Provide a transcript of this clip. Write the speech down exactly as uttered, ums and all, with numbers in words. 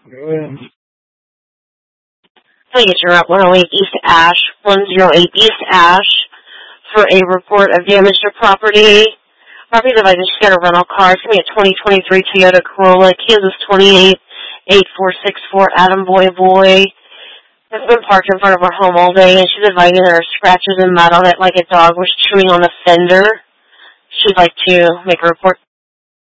Mm. Let me get you up one oh eight East Ash, one oh eight East Ash, for a report of damage to property. Property divider just got a rental car. It's going to be a twenty twenty-three Toyota Corolla, Kansas twenty-eight eight four six four, Adam Boy Boy. It's been parked in front of her home all day, and she's advising there are scratches and mud on it like a dog was chewing on a fender. She'd like to make a report